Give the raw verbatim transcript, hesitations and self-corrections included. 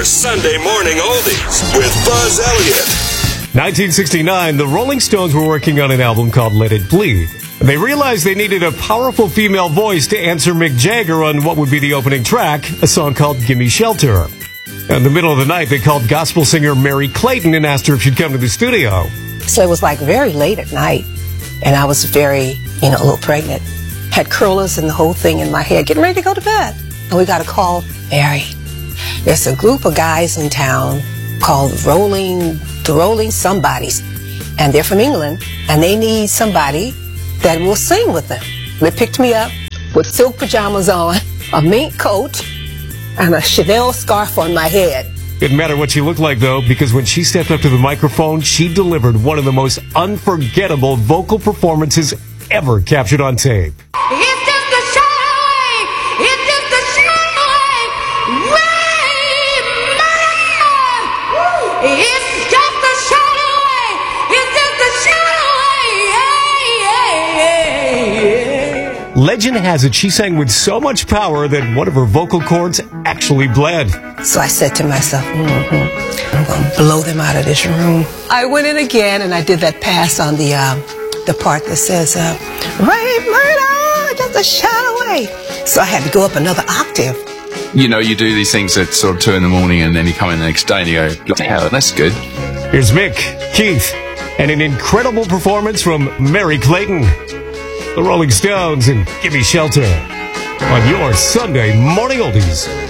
Sunday Morning Oldies with Buzz Elliott. nineteen sixty-nine, the Rolling Stones were working on an album called Let It Bleed. They realized they needed a powerful female voice to answer Mick Jagger on what would be the opening track, a song called Gimme Shelter. In the middle of the night, they called gospel singer Mary Clayton and asked her if she'd come to the studio. So it was like very late at night, and I was very, you know, a little pregnant. Had curlers and the whole thing in my hair, getting ready to go to bed. And we got a call, Mary, there's a group of guys in town called Rolling, the Rolling Somebodies, and they're from England, and they need somebody that will sing with them. They picked me up with silk pajamas on, a mink coat, and a Chanel scarf on my head. Didn't matter what she looked like, though, because when she stepped up to the microphone, she delivered one of the most unforgettable vocal performances ever captured on tape. It's just a shadow away. It's just a shadow away. Way, man. It's just a shadow away. It's just a shadow away. Hey, hey, hey. Legend has it she sang with so much power that one of her vocal cords actually bled. So I said to myself, mm-hmm, I'm going to blow them out of this room. I went in again and I did that pass on the uh, the part that says, uh, Ray Murdoch, just a shadow away. So I had to go up another octave. You know, you do these things at sort of two in the morning and then you come in the next day and you go, what the hell, that's good. Here's Mick, Keith, and an incredible performance from Mary Clayton. The Rolling Stones and Gimme Shelter on your Sunday Morning Oldies.